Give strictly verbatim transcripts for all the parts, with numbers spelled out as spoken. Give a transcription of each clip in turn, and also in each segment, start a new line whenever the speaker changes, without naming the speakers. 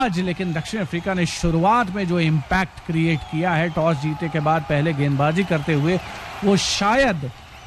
आज लेकिन दक्षिण अफ्रीका ने शुरुआत में जो इम्पैक्ट क्रिएट किया है टॉस जीते के बाद पहले गेंदबाजी करते हुए, वो शायद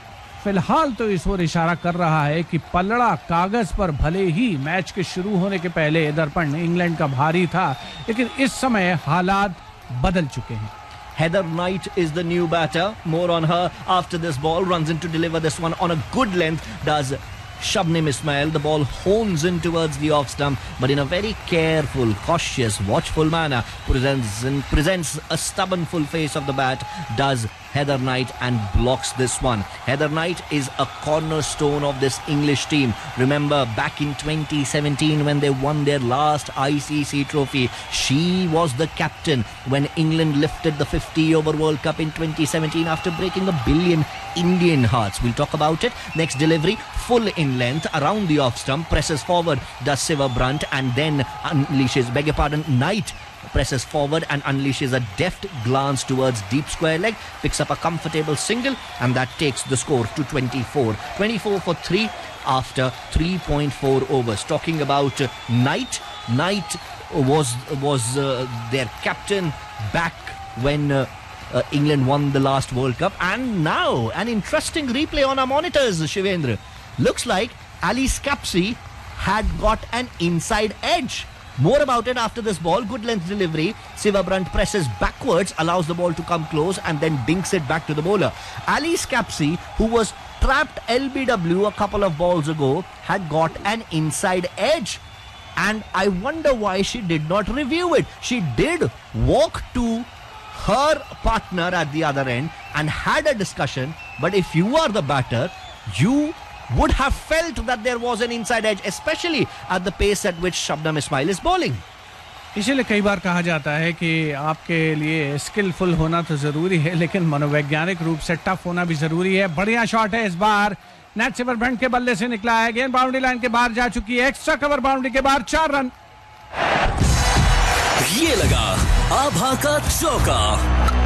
फिलहाल तो इस ओर इशारा कर रहा है कि पलड़ा कागज पर भले ही मैच के शुरू होने के पहले दर्पण इंग्लैंड का भारी था, लेकिन इस समय हालात बदल चुके हैं।
Heather Knight is the new batter. More on her after this ball. Runs in to deliver this one on a good length. Does Shabnim Ismail. The ball hones in towards the off stump, but in a very careful, cautious, watchful manner. Presents, presents a stubborn full face of the bat. Does Heather Knight and blocks this one. Heather Knight is a cornerstone of this English team. Remember back in twenty seventeen when they won their last I C C trophy, she was the captain when England lifted the fifty over World Cup in twenty seventeen after breaking a billion Indian hearts. We'll talk about it. Next delivery, full in length around the off stump, presses forward, does Siva Brunt and then unleashes, beg your pardon, Knight presses forward and unleashes a deft glance towards deep square leg, picks up a comfortable single, and that takes the score to twenty-four. twenty-four for three after three point four overs. Talking about uh, Knight, Knight was was uh, their captain back when uh, uh, England won the last World Cup, and now an interesting replay on our monitors, Shivendra. Looks like Ali Scapsey had got an inside edge. More about it after this ball. Good length delivery. Siva Brunt presses backwards, allows the ball to come close and then dinks it back to the bowler. Ali Scapsey, who was trapped L B W a couple of balls ago, had got an inside edge. And I wonder why she did not review it. She did walk to her partner at the other end and had a discussion. But if you are the batter, you would have felt that there was an inside edge, especially at the pace at which Shabnam Ismail is bowling.
इसीलिए कई बार कहा जाता है कि आपके लिए skilful होना तो जरूरी है, लेकिन मनोवैज्ञानिक रूप से टफ होना भी जरूरी है। बढ़िया शॉट है इस बार, नेट सिवर ब्रंट के बल्ले से निकला है, गेंद बाउंड्री लाइन के बाहर जा चुकी है, एक्स्ट्रा कवर बाउंड्री के बाहर चार रन।
ये लगा आभा का चौका।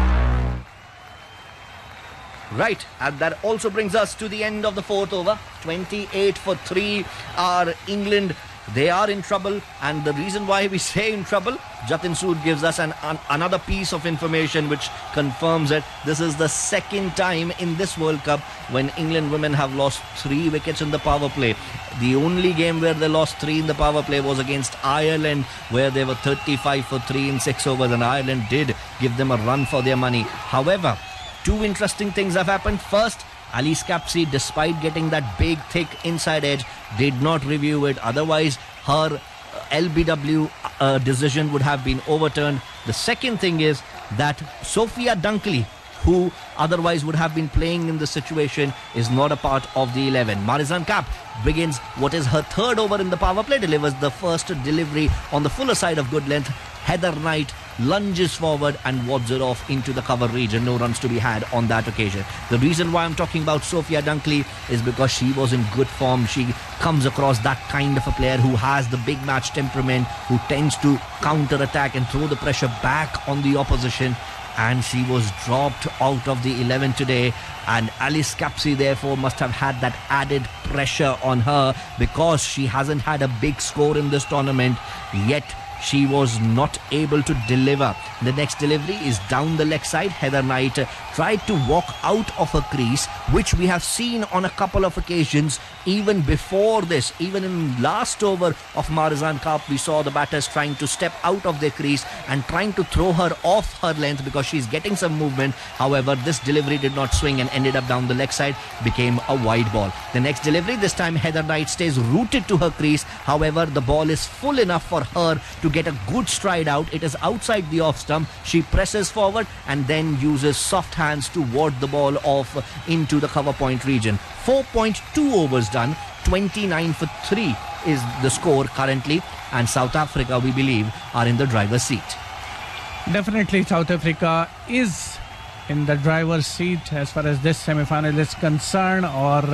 Right, and that also brings us to the end of the fourth over. twenty-eight for three are England. They are in trouble, and the reason why we say in trouble, Jatin Sood gives us an, an another piece of information which confirms it. This is the second time in this World Cup when England women have lost three wickets in the power play. The only game where they lost three in the power play was against Ireland, where they were thirty-five for three in six overs, and Ireland did give them a run for their money. However, two interesting things have happened. First, Ali Scapsey, despite getting that big, thick inside edge, did not review it. Otherwise, her L B W uh, decision would have been overturned. The second thing is that Sophia Dunkley, who otherwise would have been playing in the situation, is not a part of the eleven. Marizanne Kapp begins what is her third over in the power play, delivers the first delivery on the fuller side of good length. Heather Knight lunges forward and wads it off into the cover region. No runs to be had on that occasion. The reason why I'm talking about Sophia Dunkley is because she was in good form. She comes across that kind of a player who has the big match temperament, who tends to counter-attack and throw the pressure back on the opposition. And she was dropped out of the eleven today, and Alice Scapsey therefore must have had that added pressure on her because she hasn't had a big score in this tournament, yet she was not able to deliver. The next delivery is down the leg side. Heather Knight tried to walk out of her crease, which we have seen on a couple of occasions even before this. Even in last over of Marizanne Kapp, we saw the batters trying to step out of their crease and trying to throw her off her length because she's getting some movement. However, this delivery did not swing and ended up down the leg side, became a wide ball. The next delivery, this time Heather Knight stays rooted to her crease. However, the ball is full enough for her to get a good stride out. It is outside the off stump. She presses forward and then uses soft hands to ward the ball off into the cover point region. four point two overs done. twenty-nine for three is the score currently, and South Africa, we believe, are in the driver's seat.
Definitely South Africa is in the driver's seat as far as this semi-final is concerned. और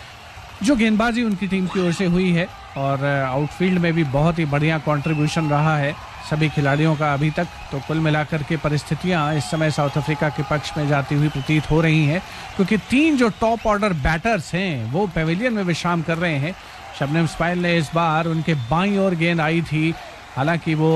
जो गेंदबाजी उनकी team की ओर से हुई है और outfield में भी बहुत ही बढ़िया कंट्रीब्यूशन रहा है सभी खिलाड़ियों का अभी तक, तो कुल मिलाकर के परिस्थितियां इस समय साउथ अफ्रीका के पक्ष में जाती हुई प्रतीत हो रही हैं, क्योंकि तीन जो टॉप ऑर्डर बैटर्स हैं वो पेविलियन में विश्राम कर रहे हैं। शबनम इस्माइल ने इस बार उनके बाईं ओर गेंद आई थी, हालांकि वो